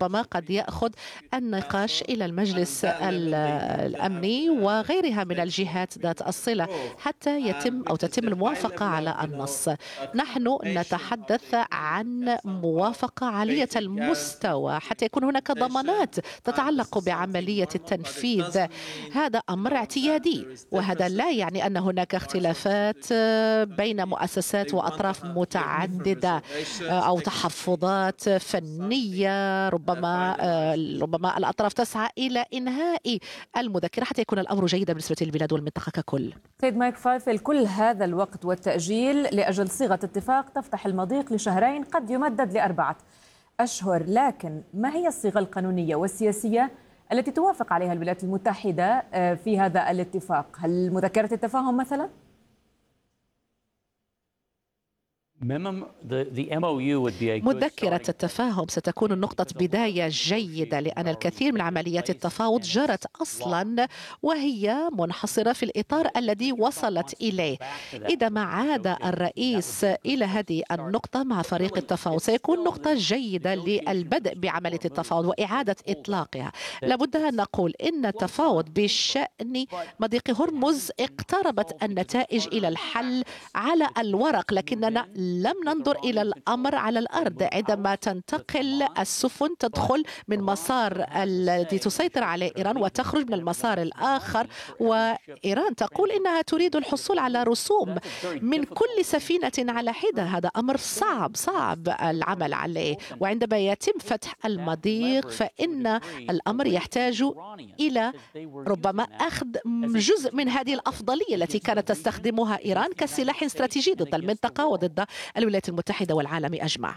ربما قد يأخذ النقاش إلى المجلس الأمني وغيرها من الجهات ذات الصلة حتى يتم أو تتم الموافقة على النص. نحن نتحدث عن موافقة عالية المستوى حتى يكون هناك ضمانات تتعلق بعملية التنفيذ. هذا أمر اعتيادي، وهذا لا يعني أن هناك اختلافات بين مؤسسات وأطراف متعددة أو تحفظات فنية. ربما الأطراف تسعى إلى إنهاء المذكرة حتى يكون الأمر جيدا بالنسبة للبلاد والمنطقة ككل. سيد مايك فايفل، كل هذا الوقت والتأجيل لأجل صيغة اتفاق تفتح المضيق لشهرين قد يمدد ل4 أشهر، لكن ما هي الصيغة القانونية والسياسية التي توافق عليها الولايات المتحدة في هذا الاتفاق؟ هل مذكرة التفاهم مثلا؟ مذكرة التفاهم ستكون نقطة بداية جيدة، لأن الكثير من عمليات التفاوض جرت أصلا وهي منحصرة في الإطار الذي وصلت إليه. إذا ما عاد الرئيس إلى هذه النقطة مع فريق التفاوض سيكون نقطة جيدة للبدء بعملية التفاوض وإعادة إطلاقها. لابد أن نقول إن التفاوض بشأن مضيق هرمز اقتربت النتائج إلى الحل على الورق، لكننا لم ننظر إلى الأمر على الأرض. عندما تنتقل السفن تدخل من مسار الذي تسيطر عليه إيران وتخرج من المسار الآخر، وإيران تقول إنها تريد الحصول على رسوم من كل سفينة على حدة. هذا أمر صعب العمل عليه، وعندما يتم فتح المضيق فإن الأمر يحتاج إلى ربما أخذ جزء من هذه الأفضلية التي كانت تستخدمها إيران كسلاح استراتيجي ضد المنطقة وضد الولايات المتحدة والعالم أجمع.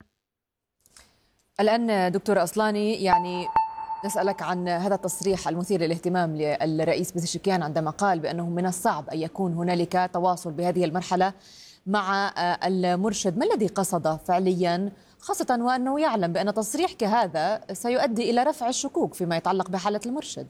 الآن دكتور أصلاني، يعني نسألك عن هذا التصريح المثير للاهتمام للرئيس بزشكيان عندما قال بأنه من الصعب أن يكون هنالك تواصل بهذه المرحلة مع المرشد. ما الذي قصده فعليا، خاصة وأنه يعلم بأن تصريح كهذا سيؤدي إلى رفع الشكوك فيما يتعلق بحالة المرشد؟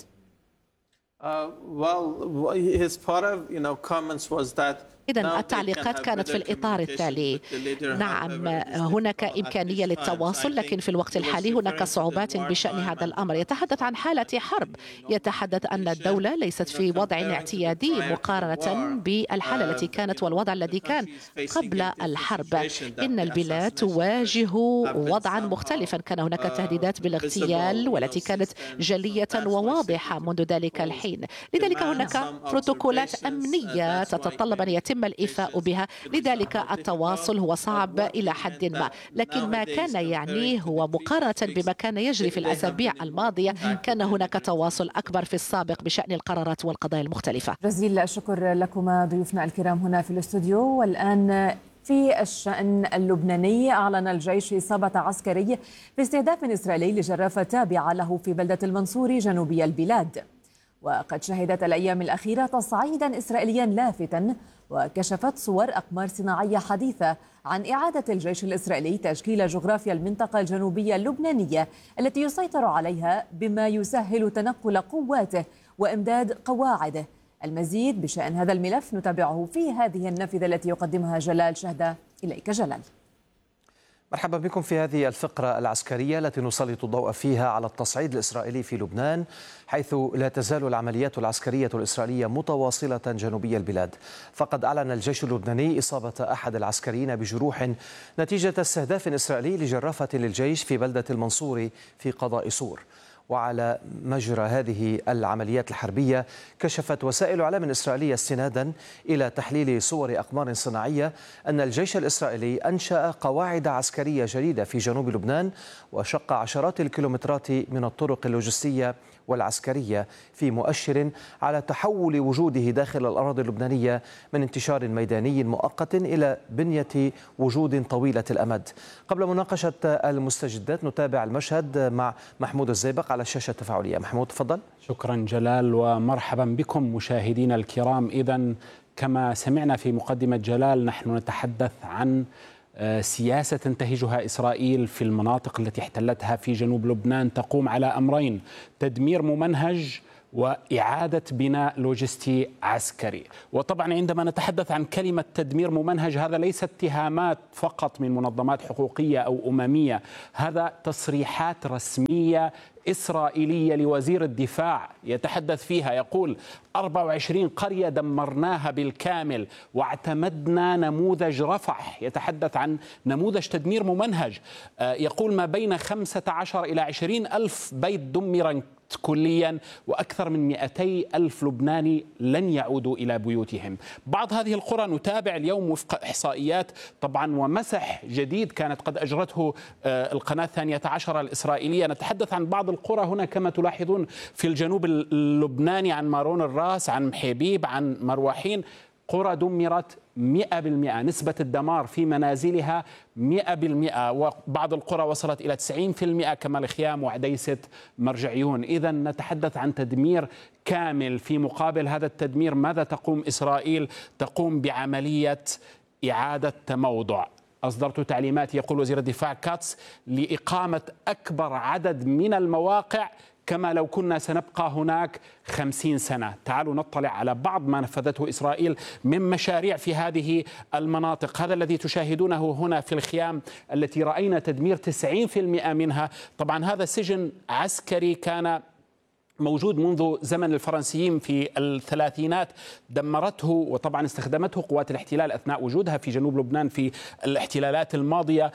إذن التعليقات كانت في الإطار التالي: نعم، هناك إمكانية للتواصل، لكن في الوقت الحالي هناك صعوبات بشأن هذا الأمر. يتحدث عن حالة حرب، يتحدث أن الدولة ليست في وضع اعتيادي مقارنة بالحالة التي كانت والوضع الذي كان قبل الحرب. إن البلاد تواجه وضعا مختلفا، كان هناك تهديدات بالاغتيال والتي كانت جلية وواضحة منذ ذلك الحين. لذلك هناك بروتوكولات أمنية تتطلب أن يتم الإيفاء بها، لذلك التواصل هو صعب إلى حد ما. لكن ما كان يعنيه هو مقارنة بما كان يجري في الأسابيع الماضية كان هناك تواصل أكبر في السابق بشأن القرارات والقضايا المختلفة. جزيل الشكر لكما ضيوفنا الكرام هنا في الاستوديو. والآن في الشأن اللبناني، أعلن الجيش إصابة عسكري في استهداف إسرائيلي لجرافة تابعة له في بلدة المنصوري جنوبي البلاد. وقد شهدت الأيام الأخيرة تصعيدا إسرائيليا لافتا، وكشفت صور أقمار صناعية حديثة عن إعادة الجيش الإسرائيلي تشكيل جغرافيا المنطقة الجنوبية اللبنانية التي يسيطر عليها، بما يسهل تنقل قواته وإمداد قواعده. المزيد بشأن هذا الملف نتابعه في هذه النافذة التي يقدمها جلال شهدة. إليك جلال. مرحبا بكم في هذه الفقرة العسكرية التي نسلط الضوء فيها على التصعيد الإسرائيلي في لبنان، حيث لا تزال العمليات العسكرية الإسرائيلية متواصلة جنوبي البلاد. فقد أعلن الجيش اللبناني إصابة أحد العسكريين بجروح نتيجة استهداف إسرائيلي لجرافة للجيش في بلدة المنصوري في قضاء سور. وعلى مجرى هذه العمليات الحربية كشفت وسائل إعلام إسرائيلية استنادا إلى تحليل صور أقمار صناعية أن الجيش الإسرائيلي أنشأ قواعد عسكرية جديدة في جنوب لبنان، وشق عشرات الكيلومترات من الطرق اللوجستية والعسكرية، في مؤشر على تحول وجوده داخل الأراضي اللبنانية من انتشار ميداني مؤقت إلى بنية وجود طويلة الأمد. قبل مناقشة المستجدات نتابع المشهد مع محمود الزيبق على الشاشة التفاعلية. محمود تفضل. شكرا جلال، ومرحبا بكم مشاهدينا الكرام. إذن كما سمعنا في مقدمة جلال، نحن نتحدث عن سياسة تنتهجها إسرائيل في المناطق التي احتلتها في جنوب لبنان، تقوم على أمرين: تدمير ممنهج وإعادة بناء لوجستي عسكري. وطبعا عندما نتحدث عن كلمة تدمير ممنهج، هذا ليس اتهامات فقط من منظمات حقوقية أو أممية، هذا تصريحات رسمية إسرائيلية لوزير الدفاع يتحدث فيها، يقول 24 قرية دمرناها بالكامل واعتمدنا نموذج رفح. يتحدث عن نموذج تدمير ممنهج، يقول ما بين 15 إلى 20 ألف بيت دمر كليا، وأكثر من 200 ألف لبناني لن يعودوا إلى بيوتهم. بعض هذه القرى نتابع اليوم وفق إحصائيات طبعا ومسح جديد كانت قد أجرته القناة 12 الإسرائيلية، نتحدث عن بعض القرى هنا كما تلاحظون في الجنوب اللبناني، عن مارون الراس، عن محيبيب، عن مروحين، قرى دمرت 100%، نسبة الدمار في منازلها 100%، وبعض القرى وصلت إلى 90% كما الخيام وعديسة مرجعيون. إذا نتحدث عن تدمير كامل. في مقابل هذا التدمير ماذا تقوم إسرائيل؟ تقوم بعملية إعادة تموضع. أصدرت تعليمات، يقول وزير الدفاع كاتس، لإقامة أكبر عدد من المواقع كما لو كنا سنبقى هناك 50 سنة. تعالوا نطلع على بعض ما نفذته إسرائيل من مشاريع في هذه المناطق. هذا الذي تشاهدونه هنا في الخيام التي رأينا تدمير 90% منها. طبعا هذا سجن عسكري كان موجود منذ زمن الفرنسيين في الثلاثينات، دمرته وطبعا استخدمته قوات الاحتلال أثناء وجودها في جنوب لبنان في الاحتلالات الماضية،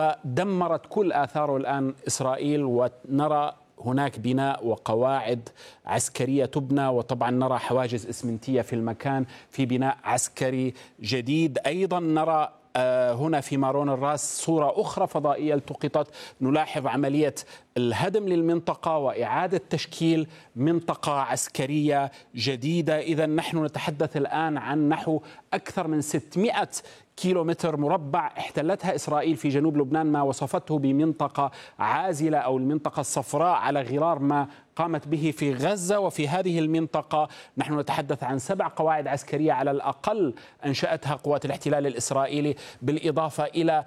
ودمرت كل آثاره الآن إسرائيل. ونرى هناك بناء وقواعد عسكرية تبنى، وطبعا نرى حواجز إسمنتية في المكان في بناء عسكري جديد. أيضا نرى هنا في مارون الراس صورة أخرى فضائية التقطت، نلاحظ عملية الهدم للمنطقة وإعادة تشكيل منطقة عسكرية جديدة. إذا نحن نتحدث الآن عن نحو أكثر من 600 كيلومتر مربع احتلتها إسرائيل في جنوب لبنان، ما وصفته بمنطقة عازلة أو المنطقة الصفراء على غرار ما قامت به في غزة. وفي هذه المنطقة نحن نتحدث عن 7 قواعد عسكرية على الأقل أنشأتها قوات الاحتلال الإسرائيلي، بالإضافة إلى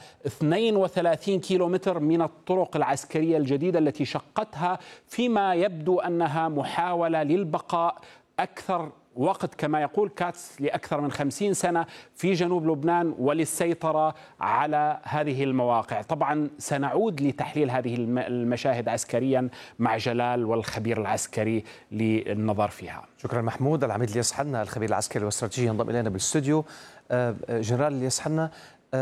32 كيلومتر من الطرق العسكرية الجديدة التي شقتها، فيما يبدو أنها محاولة للبقاء أكثر وقت كما يقول كاتس لأكثر من 50 سنة في جنوب لبنان وللسيطرة على هذه المواقع. طبعا سنعود لتحليل هذه المشاهد عسكريا مع جلال والخبير العسكري للنظر فيها. شكرا محمود. العميد الياس حنا الخبير العسكري والاستراتيجي ينضم إلينا بالاستوديو. جنرال الياس حنا،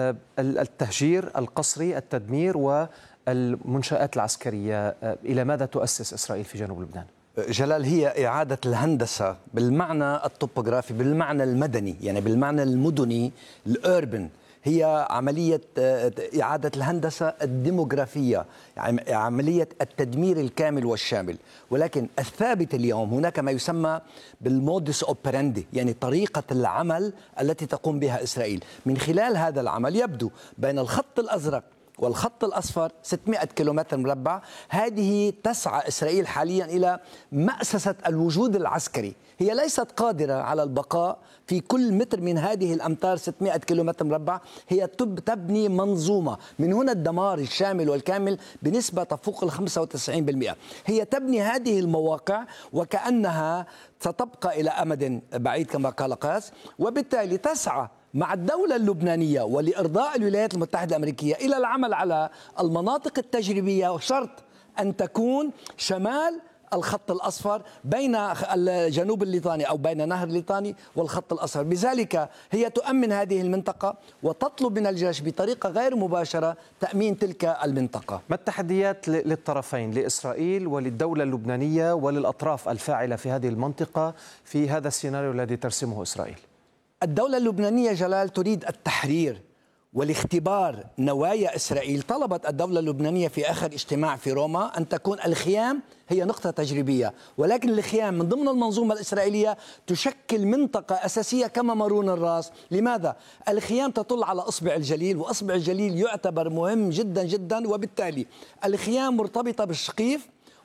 التهجير القسري، التدمير والمنشآت العسكرية، إلى ماذا تؤسس إسرائيل في جنوب لبنان؟ جلال، هي إعادة الهندسة بالمعنى الطوبوغرافي، بالمعنى المدني، يعني بالمعنى المدني الأوربن. هي عملية إعادة الهندسة الديموغرافية، يعني عملية التدمير الكامل والشامل. ولكن الثابت اليوم هناك ما يسمى بالمودس أوبراندي، يعني طريقة العمل التي تقوم بها إسرائيل. من خلال هذا العمل يبدو بين الخط الأزرق والخط الأصفر 600 كيلومتر مربع. هذه تسعى إسرائيل حاليا إلى مأسسة الوجود العسكري. هي ليست قادرة على البقاء في كل متر من هذه الأمتار 600 كيلومتر مربع. هي تبني منظومة، من هنا الدمار الشامل والكامل بنسبة تفوق 95%. هي تبني هذه المواقع وكأنها ستبقى إلى أمد بعيد كما قال قاس، وبالتالي تسعى مع الدولة اللبنانية ولإرضاء الولايات المتحدة الأمريكية إلى العمل على المناطق التجريبية، وشرط أن تكون شمال الخط الأصفر بين الجنوب الليطاني أو بين نهر الليطاني والخط الأصفر. بذلك هي تؤمن هذه المنطقة وتطلب من الجيش بطريقة غير مباشرة تأمين تلك المنطقة. ما التحديات للطرفين، لإسرائيل وللدولة اللبنانية وللأطراف الفاعلة في هذه المنطقة في هذا السيناريو الذي ترسمه إسرائيل؟ الدولة اللبنانية جلال تريد التحرير والاختبار نوايا إسرائيل. طلبت الدولة اللبنانية في آخر اجتماع في روما أن تكون الخيام هي نقطة تجريبية، ولكن الخيام من ضمن المنظومة الإسرائيلية تشكل منطقة أساسية كما مارون الراس. لماذا؟ الخيام تطل على أصبع الجليل، وأصبع الجليل يعتبر مهم جدا جدا، وبالتالي الخيام مرتبطة بالشقيف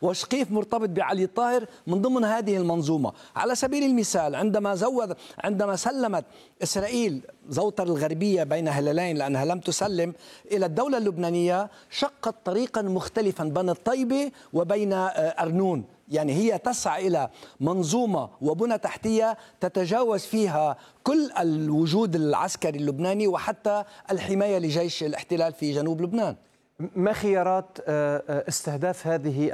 وشقيف مرتبط بعلي الطاهر من ضمن هذه المنظومة. على سبيل المثال عندما سلمت إسرائيل زوطر الغربية بين هلالين لأنها لم تسلم إلى الدولة اللبنانية، شقت طريقا مختلفا بين الطيبة وبين أرنون. يعني هي تسعى إلى منظومة وبنى تحتية تتجاوز فيها كل الوجود العسكري اللبناني وحتى الحماية لجيش الاحتلال في جنوب لبنان. ما خيارات استهداف هذه